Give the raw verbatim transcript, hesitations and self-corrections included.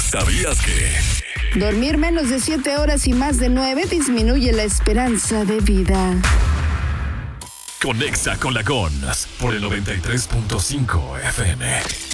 ¿Sabías que? Dormir menos de siete horas y más de nueve disminuye la esperanza de vida. Conexa con la Gons por el noventa y tres punto cinco F M.